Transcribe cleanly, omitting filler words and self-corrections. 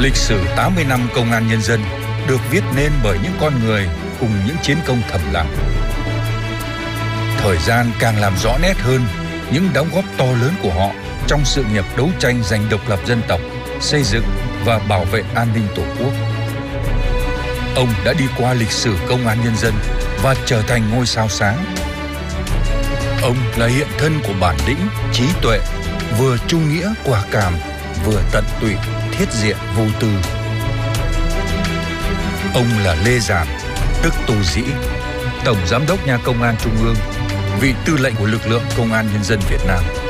Lịch sử 80 năm Công an Nhân dân được viết nên bởi những con người cùng những chiến công thầm lặng. Thời gian càng làm rõ nét hơn những đóng góp to lớn của họ trong sự nghiệp đấu tranh giành độc lập dân tộc, xây dựng và bảo vệ an ninh Tổ quốc. Ông đã đi qua lịch sử Công an Nhân dân và trở thành ngôi sao sáng. Ông là hiện thân của bản lĩnh, trí tuệ, vừa trung nghĩa quả cảm, vừa tận tụy, thiết diện vô tư. Ông là Lê Giản, tức Tô Dĩ, Tổng Giám đốc Nhà Công an Trung ương, vị tư lệnh của lực lượng Công an Nhân dân Việt Nam.